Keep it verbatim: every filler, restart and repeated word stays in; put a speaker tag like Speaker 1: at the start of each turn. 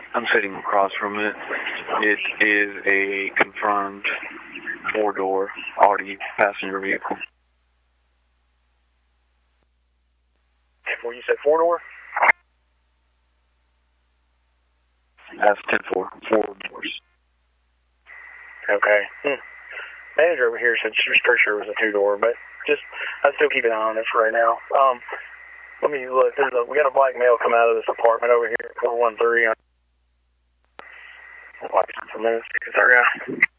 Speaker 1: I'm sitting across from it. It is a confirmed four-door Audi passenger vehicle.
Speaker 2: Well, you said four-door?
Speaker 1: That's ten four, four doors.
Speaker 2: Okay. Hmm. Manager over here said she was pretty sure it was a two-door, but just, I'd still keep an eye on it for right now. Um, let me look. There's a, we got a black male come out of this apartment over here, four one three. I'll watch him for a minute, see if it's our guy.